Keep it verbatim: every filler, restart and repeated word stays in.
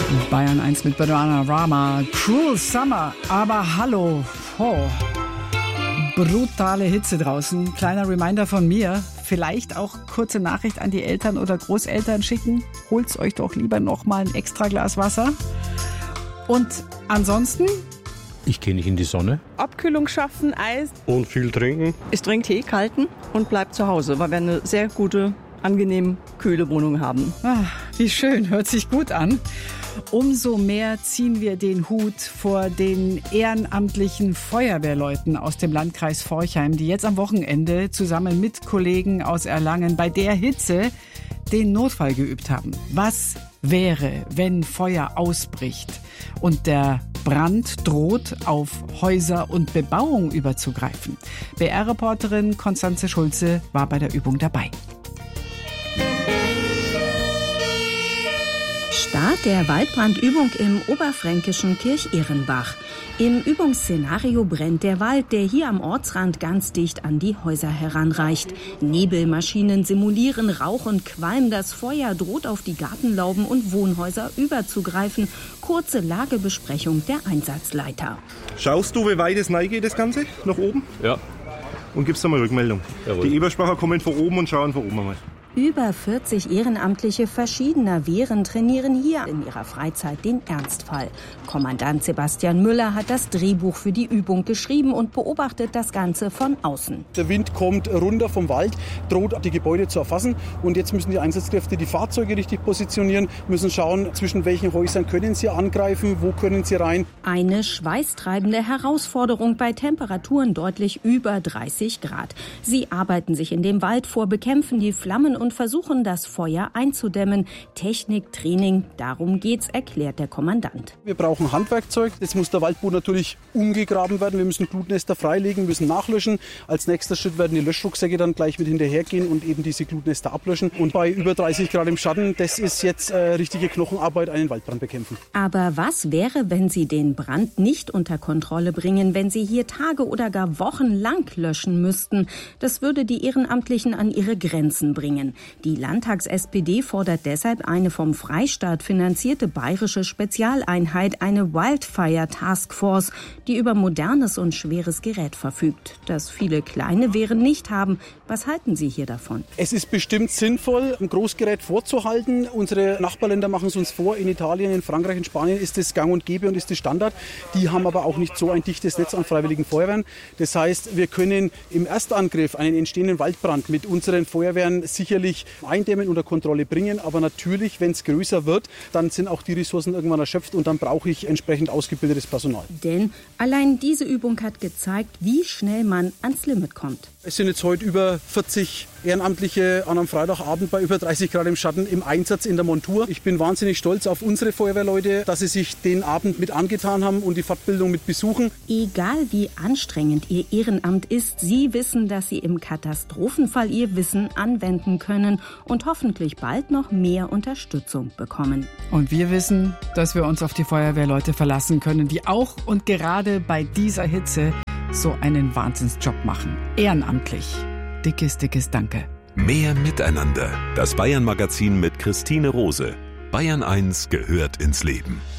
Bayern eins mit Bananarama, Cruel Summer, aber hallo, oh, brutale Hitze draußen. Kleiner Reminder von mir, vielleicht auch kurze Nachricht an die Eltern oder Großeltern schicken. Holt's euch doch lieber noch mal ein extra Glas Wasser. Und ansonsten? Ich gehe nicht in die Sonne. Abkühlung schaffen, Eis. Und viel trinken. Ich trinke Tee, kalten und bleib zu Hause, weil wir eine sehr gute, angenehm kühle Wohnung haben. Ah, wie schön, hört sich gut an. Umso mehr ziehen wir den Hut vor den ehrenamtlichen Feuerwehrleuten aus dem Landkreis Forchheim, die jetzt am Wochenende zusammen mit Kollegen aus Erlangen bei der Hitze den Notfall geübt haben. Was wäre, wenn Feuer ausbricht und der Brand droht, auf Häuser und Bebauung überzugreifen? B R-Reporterin Konstanze Schulze war bei der Übung dabei. Start der Waldbrandübung im oberfränkischen Kirch-Ehrenbach. Im Übungsszenario brennt der Wald, der hier am Ortsrand ganz dicht an die Häuser heranreicht. Nebelmaschinen simulieren Rauch und Qualm. Das Feuer droht auf die Gartenlauben und Wohnhäuser überzugreifen. Kurze Lagebesprechung der Einsatzleiter. Schaust du, wie weit es reingeht, das Ganze? Nach oben? Ja. Und gibst da mal Rückmeldung. Jawohl. Die Eberspacher kommen von oben und schauen von oben einmal. Über vierzig Ehrenamtliche verschiedener Wehren trainieren hier in ihrer Freizeit den Ernstfall. Kommandant Sebastian Müller hat das Drehbuch für die Übung geschrieben und beobachtet das Ganze von außen. Der Wind kommt runter vom Wald, droht die Gebäude zu erfassen. Und jetzt müssen die Einsatzkräfte die Fahrzeuge richtig positionieren, müssen schauen, zwischen welchen Häusern können sie angreifen, wo können sie rein. Eine schweißtreibende Herausforderung bei Temperaturen deutlich über dreißig Grad. Sie arbeiten sich in dem Wald vor, bekämpfen die Flammen und versuchen, das Feuer einzudämmen. Technik, Training, darum geht's, erklärt der Kommandant. Wir brauchen Handwerkzeug. Jetzt muss der Waldboden natürlich umgegraben werden. Wir müssen Glutnester freilegen, müssen nachlöschen. Als nächster Schritt werden die Löschrucksäcke dann gleich mit hinterhergehen und eben diese Glutnester ablöschen. Und bei über dreißig Grad im Schatten, das ist jetzt äh, richtige Knochenarbeit, einen Waldbrand bekämpfen. Aber was wäre, wenn Sie den Brand nicht unter Kontrolle bringen, wenn Sie hier Tage oder gar Wochen lang löschen müssten? Das würde die Ehrenamtlichen an ihre Grenzen bringen. Die Landtags-S P D fordert deshalb eine vom Freistaat finanzierte bayerische Spezialeinheit, eine Wildfire Taskforce, die über modernes und schweres Gerät verfügt, das viele kleine Wehren nicht haben. Was halten Sie hier davon? Es ist bestimmt sinnvoll, ein Großgerät vorzuhalten. Unsere Nachbarländer machen es uns vor. In Italien, in Frankreich, in Spanien ist es gang und gäbe und ist es Standard. Die haben aber auch nicht so ein dichtes Netz an freiwilligen Feuerwehren. Das heißt, wir können im Erstangriff einen entstehenden Waldbrand mit unseren Feuerwehren sicherlich eindämmen, unter Kontrolle bringen. Aber natürlich, wenn es größer wird, dann sind auch die Ressourcen irgendwann erschöpft und dann brauche ich entsprechend ausgebildetes Personal. Denn allein diese Übung hat gezeigt, wie schnell man ans Limit kommt. Es sind jetzt heute über vierzig Ehrenamtliche an einem Freitagabend bei über dreißig Grad im Schatten im Einsatz in der Montur. Ich bin wahnsinnig stolz auf unsere Feuerwehrleute, dass sie sich den Abend mit angetan haben und die Fortbildung mit besuchen. Egal wie anstrengend Ihr Ehrenamt ist, Sie wissen, dass Sie im Katastrophenfall Ihr Wissen anwenden können und hoffentlich bald noch mehr Unterstützung bekommen. Und wir wissen, dass wir uns auf die Feuerwehrleute verlassen können, die auch und gerade bei dieser Hitze so einen Wahnsinnsjob machen. Ehrenamtlich. Dickes, dickes Danke. Mehr Miteinander. Das Bayern-Magazin mit Christine Rose. Bayern eins gehört ins Leben.